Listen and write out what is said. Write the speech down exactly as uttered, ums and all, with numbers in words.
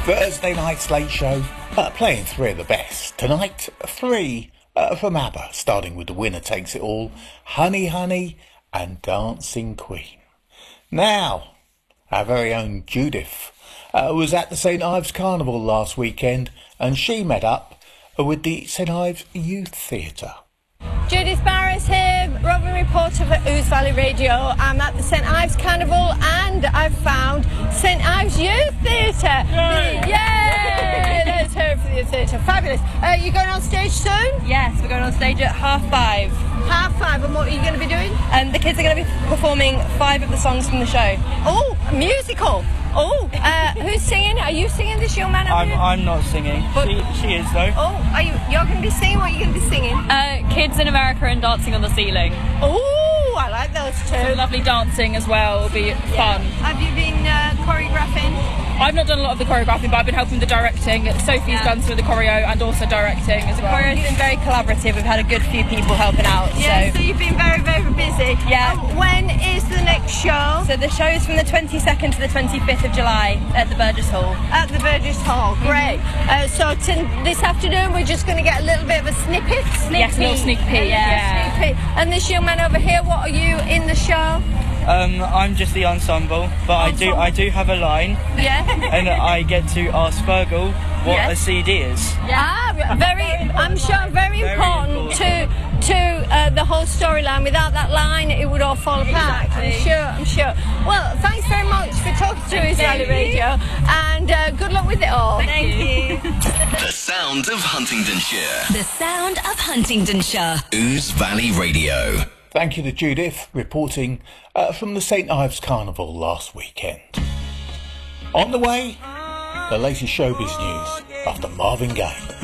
Thursday night's late show, uh, playing three of the best. Tonight, three uh, from ABBA, starting with The Winner Takes It All, Honey Honey and Dancing Queen. Now, our very own Judith uh, was at the Saint Ives Carnival last weekend, and she met up with the Saint Ives Youth Theatre. Judith Barris here, roving reporter for Ouse Valley Radio. I'm at the Saint Ives Carnival and I've found Saint Ives Youth Theatre. Yay! Yay! Let's hear it for the Youth Theatre. Fabulous. Uh, you going on stage soon? Yes, we're going on stage at half five. Half five, and what are you going to be doing? And the kids are going to be performing five of the songs from the show. Oh, a musical. Oh, uh, who's singing? Are you singing, this young man over I'm, here? I'm not singing. But, she, she is though. Oh, are you? You're going to be singing? What are you going to be singing? Uh, kids in America and Dancing on the Ceiling. Oh, I like those two. So lovely dancing as well. Will be fun. Have you been uh, choreographing? I've not done a lot of the choreographing, but I've been helping the directing. Sophie's Yeah. done some of the choreo and also directing as well. Choreo's been very collaborative. We've had a good few people helping out. Yeah, So, so you've been very, very busy. Yeah. Um, when is the next show? so the show is from the twenty-second to the twenty-fifth of July at the Burgess Hall. At the Burgess Hall. Great. Uh, so t- this afternoon we're just going to get a little bit of a snippet. Sneak Yes, a little sneak peek, A little yeah. sneak peek. And this young man over here, what are you in the show? Um, I'm just the ensemble, but I do I do have a line, Yeah. and I get to ask Fergal what Yes. a C D is. Ah, very. I'm sure very, Very important, important. to to uh, the whole storyline. Without that line, it would all fall apart. I'm sure. I'm sure. Well, thanks very much for talking to us, Valley Radio, and uh, good luck with it all. Thank you. The sound of Huntingdonshire. The sound of Huntingdonshire. Ouse Valley Radio. Thank you to Judith, reporting uh, from the Saint Ives Carnival last weekend. On the way, the latest showbiz news after Marvin Gaye.